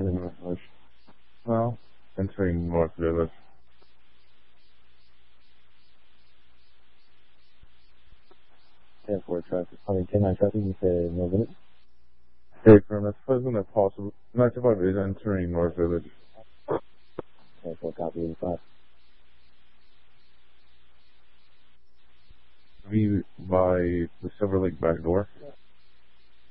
heading North Village. Well, entering North Village. Yeah, for traffic. 10-9 traffic, you said North Village? Hey, firm, that's Pleasant if possible. 925 is entering North Village. Okay, for copy 85. Be by the Silver Lake back door.